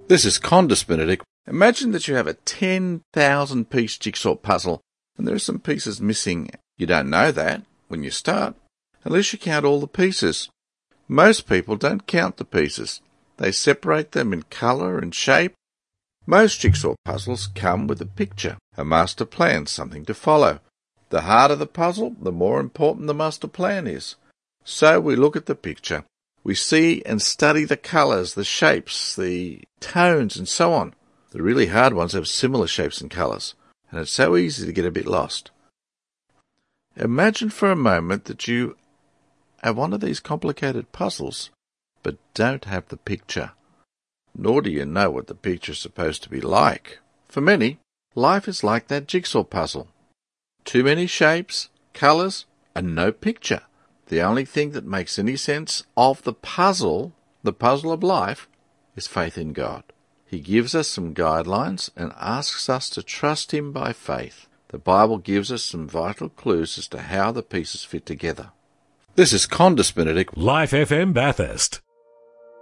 This is Condis Benedict. Imagine that you have a 10,000 piece jigsaw puzzle and there are some pieces missing. You don't know that when you start, unless you count all the pieces. Most people don't count the pieces. They separate them in colour and shape. Most jigsaw puzzles come with a picture, a master plan, something to follow. The harder the puzzle, the more important the master plan is. So we look at the picture. We see and study the colours, the shapes, the tones and so on. The really hard ones have similar shapes and colours, and it's so easy to get a bit lost. Imagine for a moment that you have one of these complicated puzzles, but don't have the picture. Nor do you know what the picture is supposed to be like. For many, life is like that jigsaw puzzle. Too many shapes, colours, and no picture. The only thing that makes any sense of the puzzle of life, is faith in God. He gives us some guidelines and asks us to trust Him by faith. The Bible gives us some vital clues as to how the pieces fit together. This is Condis Benedict. Life FM Bathurst.